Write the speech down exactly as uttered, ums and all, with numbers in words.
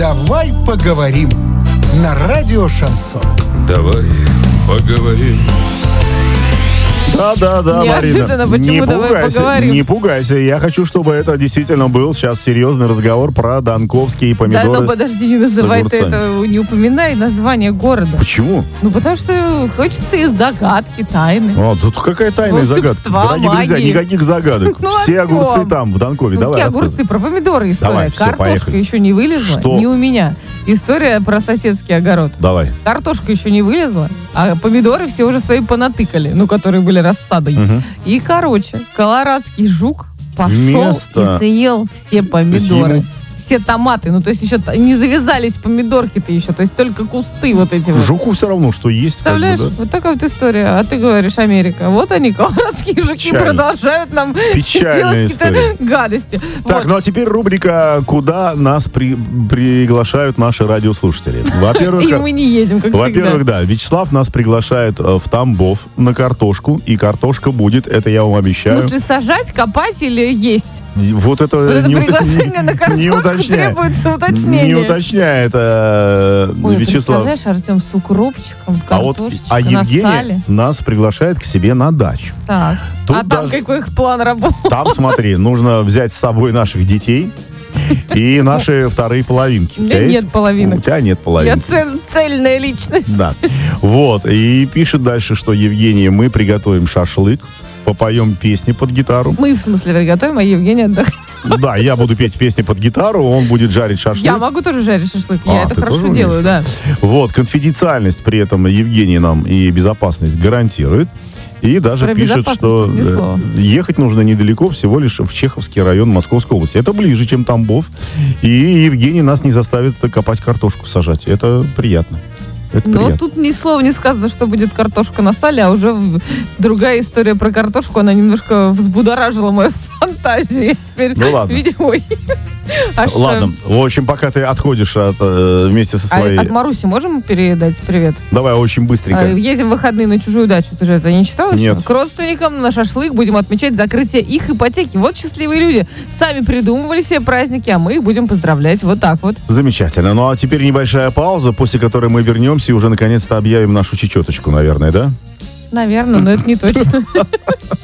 Давай поговорим на радио Шансон. Давай поговорим. Да-да-да, Неожиданно, Марина. почему Не давай пугайся, поговорим? не пугайся. Я хочу, чтобы это действительно был сейчас серьезный разговор про донковские помидоры. Да, ну подожди, не называй ты это, не упоминай название города. Почему? Ну, потому что хочется и загадки, тайны. А, тут какая тайная загадка? Волшебства, Дорогие друзья, магии. никаких загадок. Ну, Все о чем? огурцы там, в Донкове. Ну, Давай, какие рассказывай. огурцы? Про помидоры история. Давай, всё, Картошка поехали. еще не вылезла. Что? Не у меня. История про соседский огород. Давай. Картошка еще не вылезла, а помидоры все уже свои понатыкали, ну, которые были рассадой. Мгм. И, короче, колорадский жук пошел Вместо- и съел все помидоры. ему- Все томаты. Ну, то есть еще т- не завязались помидорки-то еще. То есть только кусты вот эти вот. Жуку все равно, что есть. как бы, Представляешь? да? Вот такая вот история. А ты говоришь, Америка. Вот они, колорадские жуки, Печально. продолжают нам Печальная делать какие-то гадости. Так, Вот. ну а теперь рубрика «Куда нас при- приглашают наши радиослушатели». Во-первых, И мы не едем, как Во-первых, всегда. да, Вячеслав нас приглашает э, в Тамбов на картошку, и картошка будет, это я вам В обещаю. смысле, сажать, копать или есть? И Вот это, Вот это не, ут- приглашение на не картошку уточняет. требуется уточнение. Не уточняет э, Ой, Вячеслав. представляешь, Артем, с укропчиком, А вот картошечка а на Евгений сале. нас приглашает к себе на дачу. Так. Тут а там даже- какой их план работы? Там, смотри, нужно взять с собой наших детей и наши вторые половинки. У У меня тебя нет есть? половинок. У тебя нет Я половинки. цель- цельная личность. Да. Вот. И пишет дальше, что Евгений, мы приготовим шашлык, попоем песни под гитару. Мы, в смысле, приготовим, а Евгений отдохнет. Да, я буду петь песни под гитару, он будет жарить шашлык. Я могу тоже жарить шашлык. А, Я это ты хорошо тоже делаю, да. Вот, конфиденциальность при этом Евгений нам и безопасность гарантирует. И даже Про пишет, безопасность что тут ни э, слова. ехать нужно недалеко, всего лишь в Чеховский район Московской области. Это ближе, чем Тамбов. И Евгений нас не заставит копать картошку, сажать. Это приятно. Это Но приятно. тут ни слова не сказано, что будет картошка на сале, а уже в- другая история про картошку, она немножко взбудоражила мою фантазию. Я теперь, Ну ладно. видимо, ой. Аж, Ладно, в общем, пока ты отходишь от, э, вместе со а своей... от Маруси можем передать привет? Давай очень быстренько. А, Едем в выходные на чужую дачу. Ты же это не читала еще? Нет. К родственникам на шашлык будем отмечать закрытие их ипотеки. Вот счастливые люди. Сами придумывали себе праздники, а мы их будем поздравлять. Вот так вот. Замечательно. Ну а теперь небольшая пауза, после которой мы вернемся и уже наконец-то объявим нашу чечеточку, наверное, да? Наверное, но это не точно.